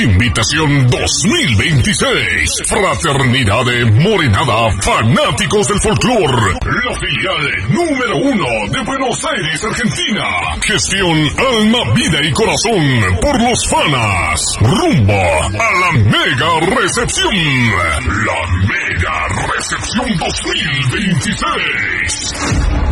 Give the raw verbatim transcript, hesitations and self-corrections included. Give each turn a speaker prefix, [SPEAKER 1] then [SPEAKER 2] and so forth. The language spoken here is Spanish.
[SPEAKER 1] Invitación dos mil veintiséis. Fraternidad de Morenada, fanáticos del folclor. La filial número uno de Buenos Aires, Argentina. Gestión alma, vida y corazón por los fanas. Rumbo a la mega recepción. La mega recepción dos mil veintiséis.